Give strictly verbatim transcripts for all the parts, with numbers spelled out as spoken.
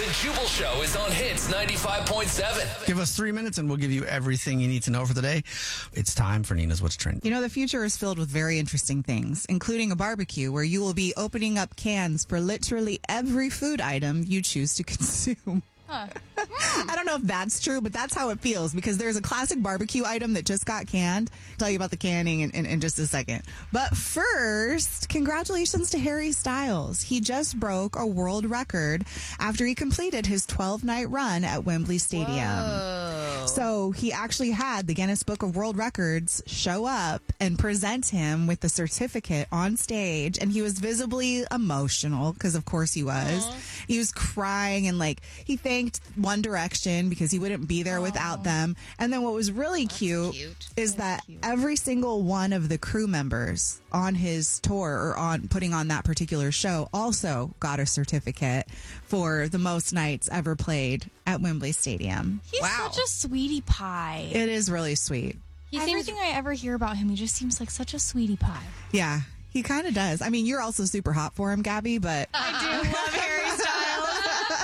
The Jubal Show is on Hits ninety-five point seven. Give us three minutes and we'll give you everything you need to know for the day. It's time for Nina's What's Trending. You know, the future is filled with very interesting things, including a barbecue where you will be opening up cans for literally every food item you choose to consume. Huh. I don't know if that's true, but that's how it feels because there's a classic barbecue item that just got canned. I'll tell you about the canning in, in, in just a second. But first, congratulations to Harry Styles. He just broke a world record after he completed his twelve-night run at Wembley Stadium. Whoa. So he actually had the Guinness Book of World Records show up and present him with the certificate on stage, and he was visibly emotional because, of course, he was. Aww. He was crying and, like, he thanked One Direction because he wouldn't be there without them. And then what was really cute, cute. is That's that cute. every single one of the crew members on his tour or on putting on that particular show also got a certificate for the most nights ever played at Wembley Stadium. He's Wow. such a sweetie pie. It is really sweet. He Everything seems I ever hear about him, he just seems like such a sweetie pie. Yeah, he kind of does. I mean, you're also super hot for him, Gabby, but I do love Harry Styles.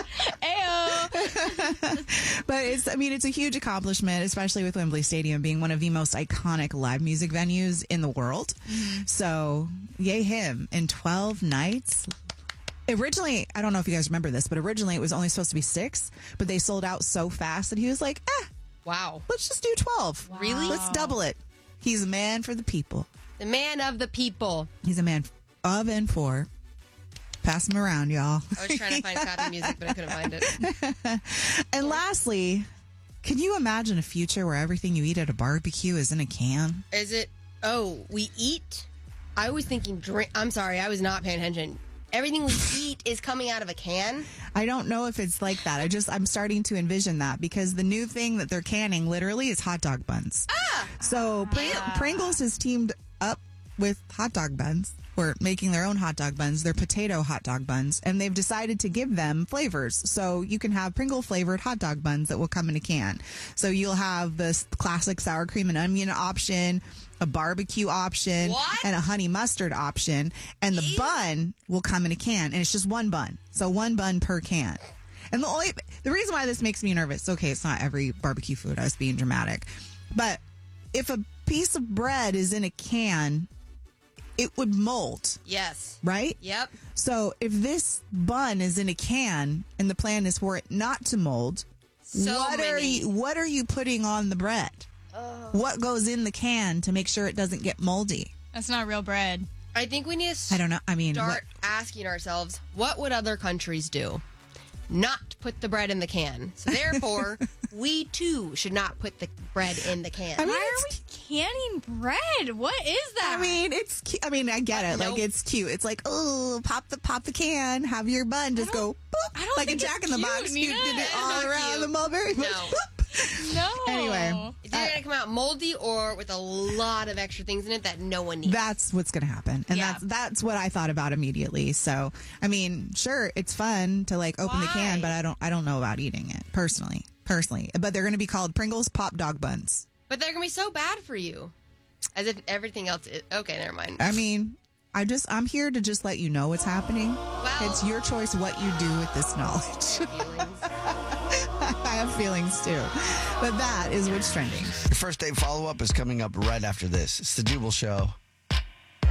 Ayo. but it's I mean, it's a huge accomplishment, especially with Wembley Stadium being one of the most iconic live music venues in the world. Mm-hmm. So, yay him. In twelve nights. Originally, I don't know if you guys remember this, but originally it was only supposed to be six, but they sold out so fast that he was like, eh, wow. let's just do twelve. Wow. Really? Let's double it. He's a man for the people. The man of the people. He's a man of and for. Pass him around, y'all. I was trying to find copy music, but I couldn't find it. And lastly, can you imagine a future where everything you eat at a barbecue is in a can? Is it? Oh, we eat? I was thinking drink. I'm sorry, I was not paying attention. Everything we eat is coming out of a can? I don't know if it's like that. I just, I'm starting to envision that because the new thing that they're canning literally is hot dog buns. Ah! So Pring- Pringles has teamed up with hot dog buns. Or making their own hot dog buns. They're potato hot dog buns. And they've decided to give them flavors. So you can have Pringle flavored hot dog buns that will come in a can. So you'll have this classic sour cream and onion option, a barbecue option, What? and a honey mustard option. And the Ew. bun will come in a can. And it's just one bun. So one bun per can. And the only, the reason why this makes me nervous, okay, it's not every barbecue food. I was being dramatic. But if a piece of bread is in a can, it would mold, Yes. right? Yep. So if this bun is in a can and the plan is for it not to mold, So what are many. you what are you putting on the bread? What goes in the can to make sure it doesn't get moldy? That's not real bread. I think we need to I don't know. I mean, start what, asking ourselves, what would other countries do? Not put the bread in the can. So therefore, we too should not put the bread in the can. I mean, Why are it's we canning bread? What is that? I mean, it's. cu- I mean, I get it. Nope. Like it's cute. It's like, oh, pop the pop the can, have your bun, just go, boop, I don't like think a it's Jack in the cute, Box. Nina. You did it It's all not around cute. the mulberry bush. No. boop. no. Anyway. It's either going to come out moldy or with a lot of extra things in it that no one needs. That's what's going to happen. And Yeah. that's that's what I thought about immediately. So, I mean, sure, it's fun to like open the can, Why? but I don't I don't know about eating it personally. Personally. But they're going to be called Pringles Pop Dog Buns. But they're going to be so bad for you. As if everything else is. Okay, never mind. I mean, I just I'm here to just let you know what's happening. Well- It's your choice what you do with this knowledge. Feelings. I have feelings too. But that is what's trending. Your first date follow up is coming up right after this. It's the Jubal Show